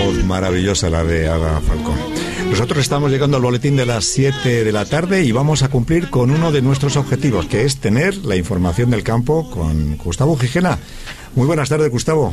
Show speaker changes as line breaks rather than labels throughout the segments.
voz maravillosa la de Ada Falcón. Nosotros estamos llegando al boletín de las 7 de la tarde y vamos a cumplir con uno de nuestros objetivos, que es tener la información del campo con Gustavo Gijena. Muy buenas tardes, Gustavo.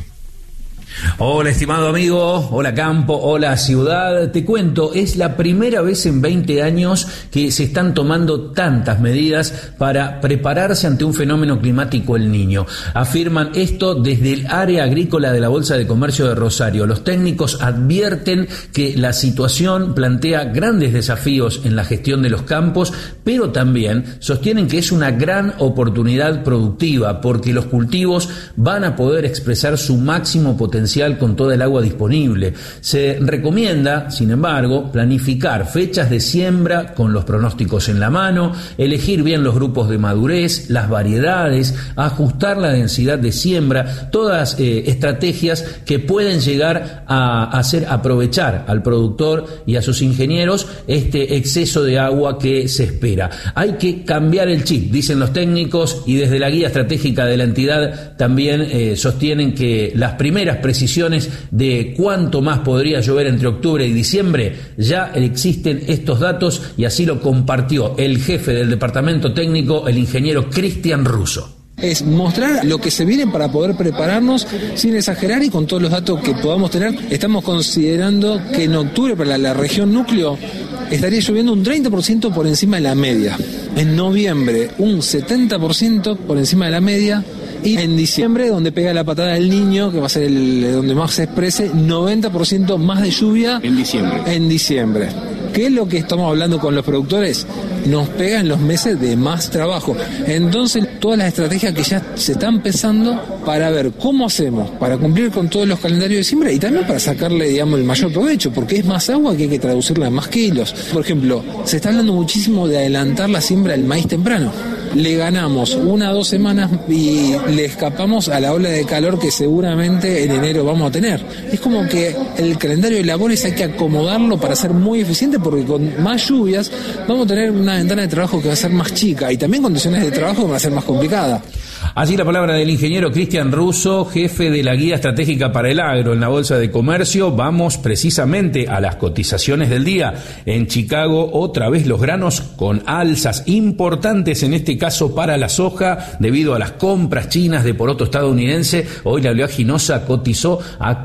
Hola, estimado amigo, hola campo, hola ciudad. Te cuento, es la primera vez en 20 años que se están tomando tantas medidas para prepararse ante un fenómeno climático El Niño. Afirman esto desde el área agrícola de la Bolsa de Comercio de Rosario. Los técnicos advierten que la situación plantea grandes desafíos en la gestión de los campos, pero también sostienen que es una gran oportunidad productiva porque los cultivos van a poder expresar su máximo potencial con toda el agua disponible. Se recomienda, sin embargo, planificar fechas de siembra con los pronósticos en la mano, elegir bien los grupos de madurez, las variedades, ajustar la densidad de siembra, todas estrategias que pueden llegar a hacer aprovechar al productor y a sus ingenieros este exceso de agua que se espera. Hay que cambiar el chip, dicen los técnicos, y desde la guía estratégica de la entidad también sostienen que las primeras precisiones de cuánto más podría llover entre octubre y diciembre, ya existen estos datos y así lo compartió el jefe del departamento técnico, el ingeniero Cristian Russo.
Es mostrar lo que se viene para poder prepararnos sin exagerar y con todos los datos que podamos tener. Estamos considerando que en octubre para la región núcleo estaría lloviendo un 30% por encima de la media. En noviembre un 70% por encima de la media. Y en diciembre, donde pega la patada del Niño, que va a ser donde más se exprese, 90% más de lluvia en diciembre. ¿Qué es lo que estamos hablando con los productores? Nos pega en los meses de más trabajo. Entonces, todas las estrategias que ya se están pensando para ver cómo hacemos para cumplir con todos los calendarios de siembra y también para sacarle, digamos, el mayor provecho, porque es más agua que hay que traducirla en más kilos. Por ejemplo, se está hablando muchísimo de adelantar la siembra del maíz temprano. Le ganamos 1 o 2 semanas y le escapamos a la ola de calor que seguramente en enero vamos a tener. Es como que el calendario de labores hay que acomodarlo para ser muy eficiente, porque con más lluvias vamos a tener una ventana de trabajo que va a ser más chica y también condiciones de trabajo que van a ser más complicadas.
Así la palabra del ingeniero Cristian Russo, jefe de la guía estratégica para el agro en la Bolsa de Comercio. Vamos precisamente a las cotizaciones del día. En Chicago, otra vez los granos con alzas importantes, en este caso para la soja, debido a las compras chinas de poroto estadounidense. Hoy la oleaginosa cotizó a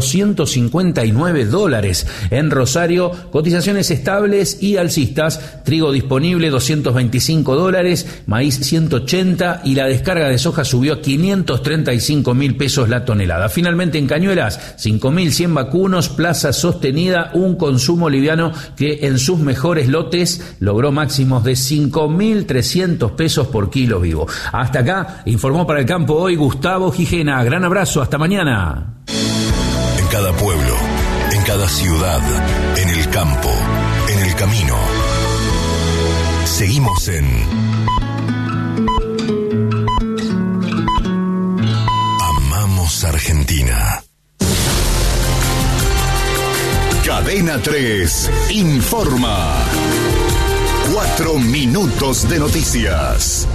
$459. En Rosario, cotizaciones estables y alcistas. Trigo disponible $225, maíz 180 y la descarga de soja subió a 535.000 pesos la tonelada. Finalmente en Cañuelas, 5.100 vacunos, plaza sostenida, un consumo liviano que en sus mejores lotes logró máximos de 5.300 pesos por kilo vivo. Hasta acá informó para el campo hoy Gustavo Gijena. Gran abrazo, hasta mañana.
En cada pueblo, en cada ciudad, en el campo, en el camino. Seguimos en Argentina. Cadena 3 informa. 4 minutos de noticias.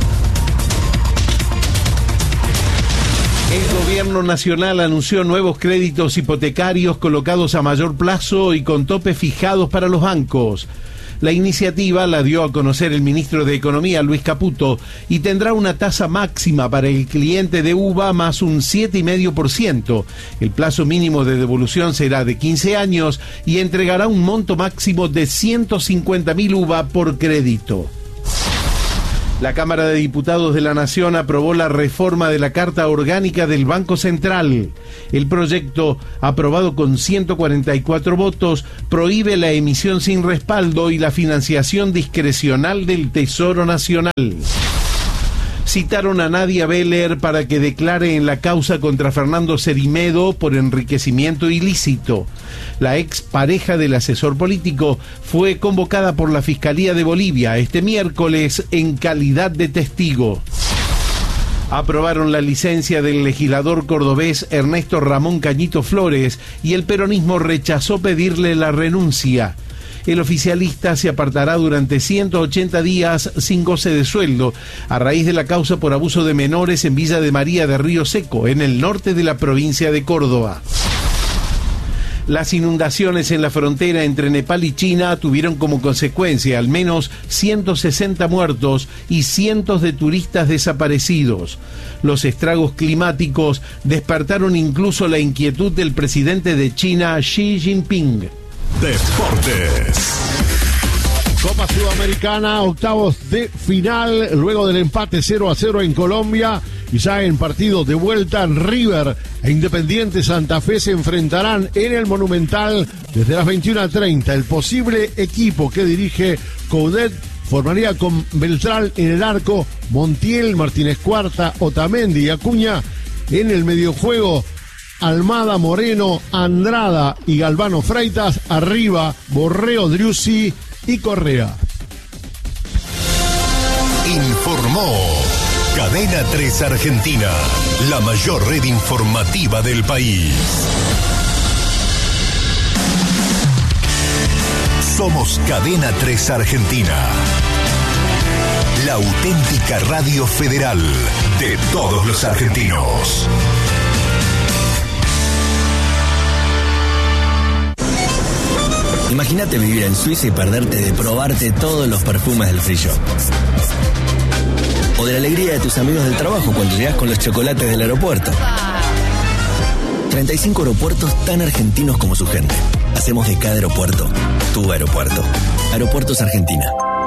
El gobierno nacional anunció nuevos créditos hipotecarios colocados a mayor plazo y con topes fijados para los bancos. La iniciativa la dio a conocer el ministro de Economía, Luis Caputo, y tendrá una tasa máxima para el cliente de UVA más un 7,5%. El plazo mínimo de devolución será de 15 años y entregará un monto máximo de 150.000 UVA por crédito. La Cámara de Diputados de la Nación aprobó la reforma de la Carta Orgánica del Banco Central. El proyecto, aprobado con 144 votos, prohíbe la emisión sin respaldo y la financiación discrecional del Tesoro Nacional. Citaron a Nadia Beller para que declare en la causa contra Fernando Cerimedo por enriquecimiento ilícito. La expareja del asesor político fue convocada por la Fiscalía de Bolivia este miércoles en calidad de testigo. Aprobaron la licencia del legislador cordobés Ernesto Ramón Cañito Flores y el peronismo rechazó pedirle la renuncia. El oficialista se apartará durante 180 días sin goce de sueldo a raíz de la causa por abuso de menores en Villa de María de Río Seco, en el norte de la provincia de Córdoba. Las inundaciones en la frontera entre Nepal y China tuvieron como consecuencia al menos 160 muertos y cientos de turistas desaparecidos. Los estragos climáticos despertaron incluso la inquietud del presidente de China, Xi Jinping.
Deportes. Copa Sudamericana, octavos de final, luego del empate 0-0 en Colombia, y ya en partido de vuelta, River e Independiente Santa Fe se enfrentarán en el Monumental desde las 21:30. El posible equipo que dirige Coudet formaría con Beltrán en el arco, Montiel, Martínez Cuarta, Otamendi y Acuña en el mediojuego. Almada, Moreno, Andrada y Galvano Freitas, arriba Borreo, Driussi y Correa.
Informó Cadena 3 Argentina, la mayor red informativa del país. Somos Cadena 3 Argentina, la auténtica radio federal de todos los argentinos.
Imagínate vivir en Suiza y perderte de probarte todos los perfumes del free shop. O de la alegría de tus amigos del trabajo cuando llegas con los chocolates del aeropuerto. 35 aeropuertos tan argentinos como su gente. Hacemos de cada aeropuerto tu aeropuerto. Aeropuertos Argentina.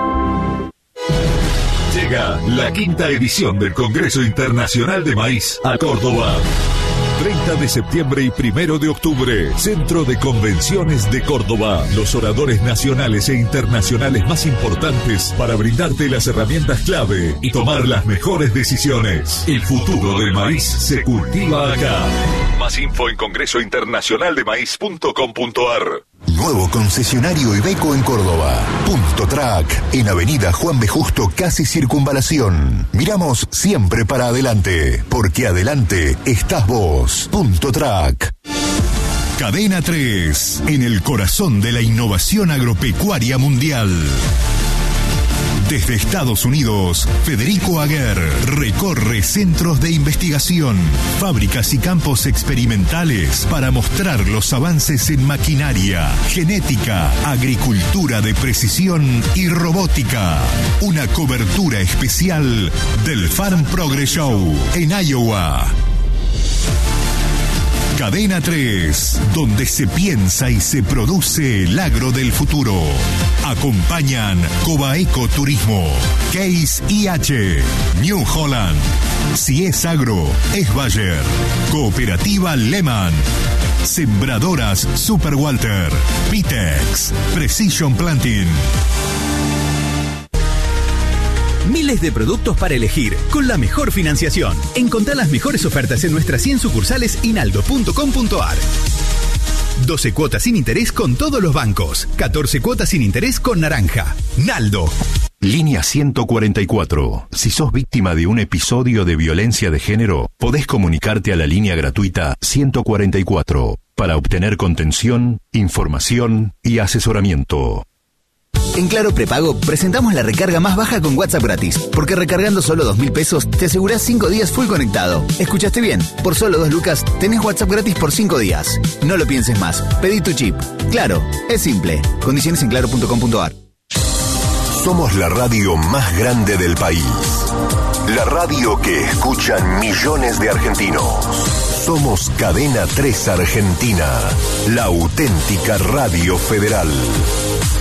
Llega la 5ª edición del Congreso Internacional de Maíz a Córdoba. 30 de septiembre y 1 de octubre, Centro de Convenciones de Córdoba. Los oradores nacionales e internacionales más importantes para brindarte las herramientas clave y tomar las mejores decisiones. El futuro del maíz se cultiva acá. Más info en congresointernacionaldemaíz.com.ar. Nuevo concesionario Iveco en Córdoba. Punto Track, en Avenida Juan B. Justo, casi Circunvalación. Miramos siempre para adelante, porque adelante estás vos. Punto Track. Cadena 3, en el corazón de la innovación agropecuaria mundial. Desde Estados Unidos, Federico Aguer recorre centros de investigación, fábricas y campos experimentales para mostrar los avances en maquinaria, genética, agricultura de precisión y robótica. Una cobertura especial del Farm Progress Show en Iowa. Cadena 3, donde se piensa y se produce el agro del futuro. Acompañan Cobaeco Turismo, Case IH, New Holland. Si es agro, es Bayer. Cooperativa Lehman. Sembradoras Super Walter. Pitex. Precision Planting.
Miles de productos para elegir, con la mejor financiación. Encontrá las mejores ofertas en nuestras 100 sucursales y naldo.com.ar. 12 cuotas sin interés con todos los bancos. 14 cuotas sin interés con Naranja. Naldo.
Línea 144. Si sos víctima de un episodio de violencia de género, podés comunicarte a la línea gratuita 144 para obtener contención, información y asesoramiento.
En Claro Prepago presentamos la recarga más baja con WhatsApp gratis, porque recargando solo 2.000 pesos te asegurás 5 días full conectado. ¿Escuchaste bien? Por solo 2 lucas tenés WhatsApp gratis por 5 días. No lo pienses más, pedí tu chip. Claro, es simple. Condiciones en claro.com.ar.
Somos la radio más grande del país. La radio que escuchan millones de argentinos. Somos Cadena 3 Argentina, la auténtica radio federal.